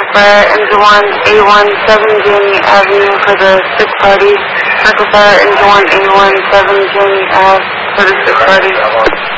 Fire Engine 1, A17 Jamie Avenue for the sick party. Medical Fire Engine 1, A17 Jamie Ave for the sick party.